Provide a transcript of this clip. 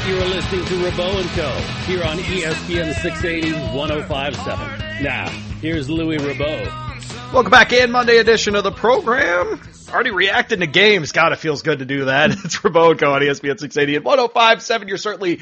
You are listening to Rabot and Co. here on ESPN 680 105.7. Now, here's Louis Rabot. Welcome back in, Monday edition of the program. Already reacting to games. God, it feels good to do that. It's Rabot and Co. on ESPN 680 and 105.7. You're certainly